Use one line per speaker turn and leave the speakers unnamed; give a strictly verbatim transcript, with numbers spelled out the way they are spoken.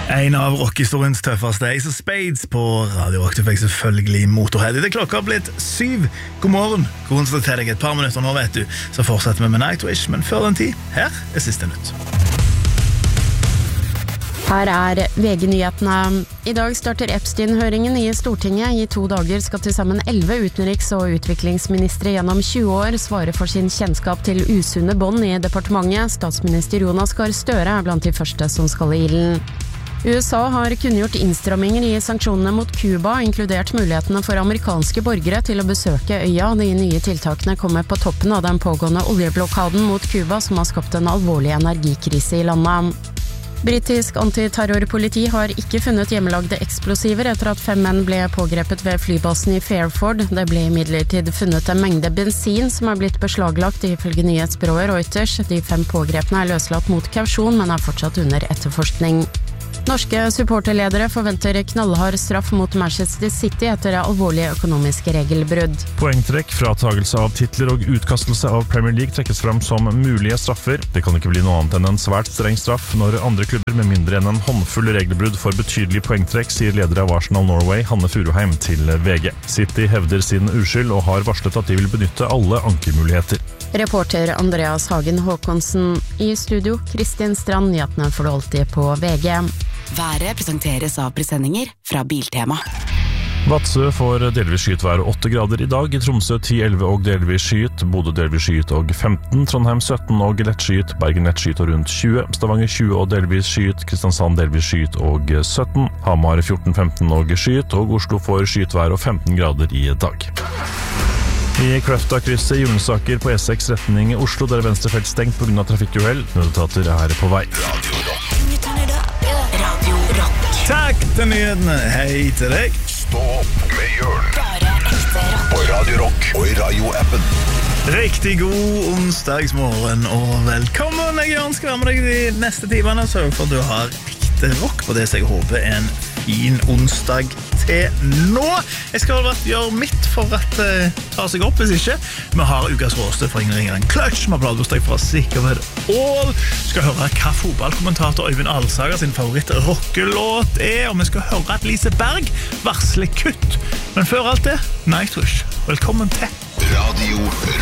En av rockhistoriens tøffeste Ace of Spades på Radio Rock. Du fikk selvfølgelig Motorhead. Det er klokka blitt syv. God morgen. God onsdag til deg et par minutter nå, vet du. Så fortsetter vi med Nightwish, men før den tid, her er siste nytt.
Her er V G-nyhetene. I dag starter Epstein-høringen i Stortinget. I to dager skal til sammen elleve utenriks- og utviklingsministre gjennom tjue år svare for sin kjennskap til usunne bånd i departementet. Statsminister Jonas Gahr Støre er blant de første som skal i ilden. U S A har kunngjort innstramminger i sanksjonene mot Cuba, inkludert mulighetene for amerikanske borgere til å besøke øya. De nye tiltakene kommer på toppen av den pågående oljeblokaden mot Cuba, som har skapt en alvorlig energikrise i landet. Britisk antiterrorpoliti har ikke funnet hjemmelagde eksplosiver etter at fem menn ble pågrepet ved flybasen i Fairford. Det ble imidlertid funnet en mengde bensin som er blitt beslaglagt ifølge nyhetsbyrået Reuters. De fem pågrepne er løslatt mot kausjon, men er fortsatt under etterforskning. Norske supporterledere forventer knallhard straff mot Manchester City etter alvorlige økonomiske regelbrudd.
Poengtrekk, fratagelse av titler og utkastelse av Premier League trekkes fram som mulige straffer. Det kan ikke bli noe annet enn en svært streng straff når andre klubber med mindre enn en håndfull regelbrudd får betydelig poengtrekk, sier leder av Arsenal Norway, Hanne Furuheim, til V G. City hevder sin uskyld og har varslet at de vil benytte alle ankemuligheter.
Reporter Andreas Hagen Håkonsen. I studio, Kristin Strand. Nyhetene får du alltid på V G.
Været presenteres av presendinger fra Biltema.
Vadsø får delvis skyet vær åtte grader i dag, i Tromsø ti elleve og delvis skyet, Bodø delvis skyet og femten, Trondheim sytten og lett skyet, Bergen lett skyet og rundt tjue, Stavanger tjue og delvis skyet, Kristiansand delvis skyet og sytten, Hamar fjorten femten og skyet, og Oslo får skyet vær og femten grader i dag. I Kløfta-krysset i Ullensaker på E seks retning Oslo, der er venstre felt stengt på grunn av trafikkuhell. Nødetater er på vei.
Takk til nyhetene. Hei til deg.
Stå opp med Jørn. Bare ekte rock. På Radio Rock og i radioappen.
Riktig god onsdagsmorgen og velkommen. Jeg Jørn skal være med deg de neste timene. Sørg for at du har ekte rock på det som jeg håper er en fin onsdag til nå. Jeg skal gjøre mitt for at det uh, tar seg opp hvis ikke. Vi har ukas råste for Ingen ringer en Clutch. Vi har pladebursdag fra Sikkert All. Vi skal høre hva fotballkommentator Øyvind Alsager sin favoritt-rockelåt er, og vi skal høre at Lise Berg varsler kutt. Men før alt det, Nightwish. Velkommen til
Radio